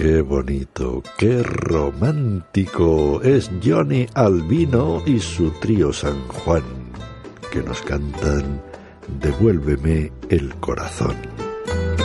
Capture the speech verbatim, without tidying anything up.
Qué bonito, qué romántico es Johnny Albino y su trío San Juan, que nos cantan Devuélveme el corazón.